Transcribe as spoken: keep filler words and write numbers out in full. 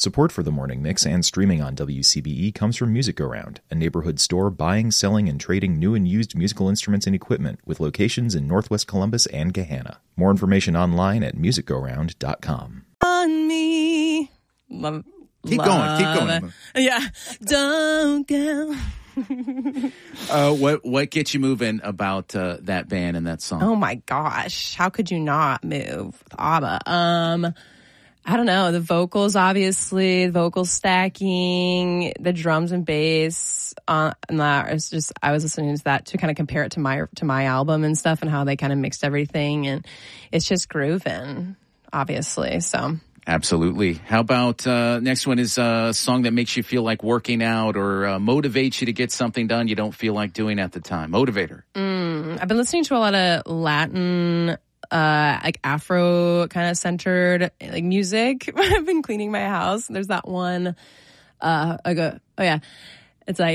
Support for the Morning Mix and streaming on W C B E comes from Music Go Round, a neighborhood store buying, selling, and trading new and used musical instruments and equipment with locations in Northwest Columbus and Gahanna. More information online at music go round dot com. On me. Love, keep love going, keep going. Yeah. Don't go. uh, what what gets you moving about uh, that band and that song? Oh my gosh. How could you not move with ABBA? Um... I don't know, the vocals, obviously, the vocal stacking, the drums and bass, uh, and that is just, I was listening to that to kind of compare it to my, to my album and stuff and how they kind of mixed everything. And it's just grooving, obviously. So. Absolutely. How about, uh, next one is a song that makes you feel like working out or uh, motivates you to get something done you don't feel like doing at the time. Motivator. Mm, I've been listening to a lot of Latin Uh, like Afro kind of centered like music. I've been cleaning my house. There's that one. Uh, I go, oh yeah, it's like.